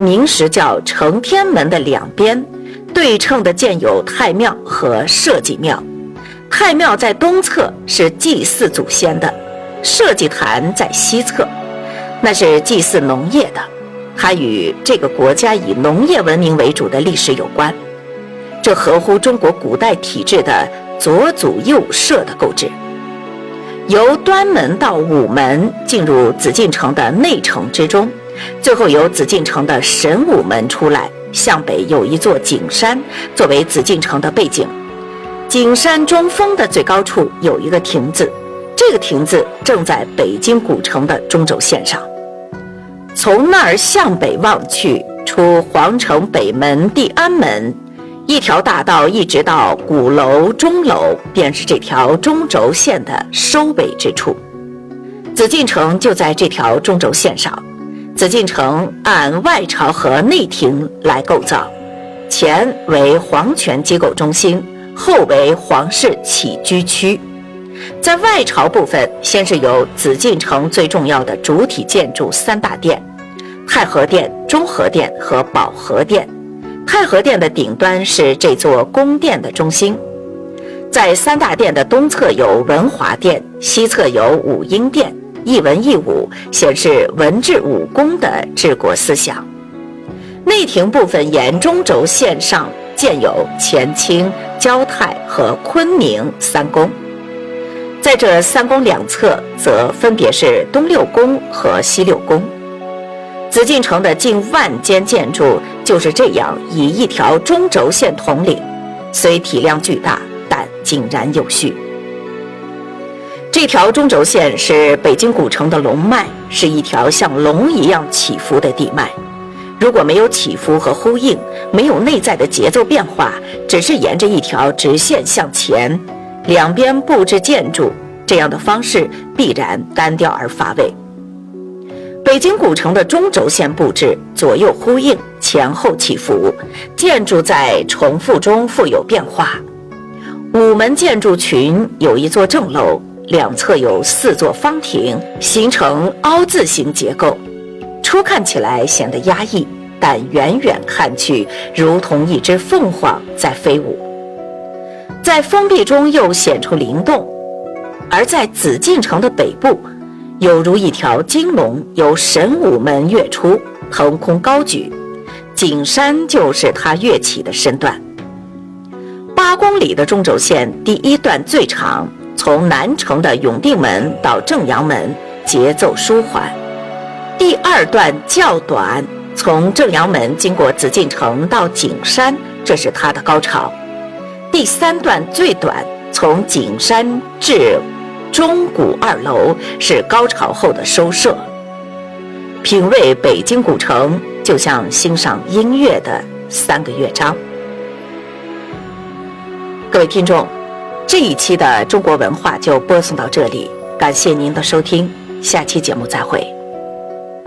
明时叫承天门的两边对称的建有太庙和社稷庙。太庙在东侧是祭祀祖先的，社稷坛在西侧，那是祭祀农业的，它与这个国家以农业文明为主的历史有关，这合乎中国古代体制的左祖右社的构制。由端门到午门进入紫禁城的内城之中，最后由紫禁城的神武门出来，向北有一座景山作为紫禁城的背景。景山中峰的最高处有一个亭子，这个亭子正在北京古城的中轴线上。从那儿向北望去，出皇城北门第安门，一条大道一直到鼓楼、钟楼，便是这条中轴线的收尾之处。紫禁城就在这条中轴线上。紫禁城按外朝和内廷来构造，前为皇权机构中心，后为皇室起居区。在外朝部分，先是有紫禁城最重要的主体建筑三大殿：太和殿、中和殿和保和殿。太和殿的顶端是这座宫殿的中心。在三大殿的东侧有文华殿，西侧有武英殿，一文一武，显示文治武功的治国思想。内廷部分沿中轴线上建有乾清、交泰和坤明三宫，在这三宫两侧则分别是东六宫和西六宫。紫禁城的近万间建筑就是这样以一条中轴线统领，虽体量巨大，但井然有序。这条中轴线是北京古城的龙脉，是一条像龙一样起伏的地脉。如果没有起伏和呼应，没有内在的节奏变化，只是沿着一条直线向前，两边布置建筑，这样的方式必然单调而乏味。北京古城的中轴线布置左右呼应，前后起伏，建筑在重复中富有变化。午门建筑群有一座正楼，两侧有4座方亭，形成凹字形结构，初看起来显得压抑，但远远看去如同一只凤凰在飞舞。在封闭中又显出灵动，而在紫禁城的北部，有如一条金龙由神武门跃出，腾空高举，景山就是它跃起的身段。8公里的中轴线第一段最长，从南城的永定门到正阳门，节奏舒缓。第二段较短，从正阳门经过紫禁城到景山，这是它的高潮。第三段最短，从景山至钟鼓2楼，是高潮后的收摄。品味北京古城，就像欣赏音乐的3个乐章。各位听众，这一期的中国文化就播送到这里，感谢您的收听，下期节目再会。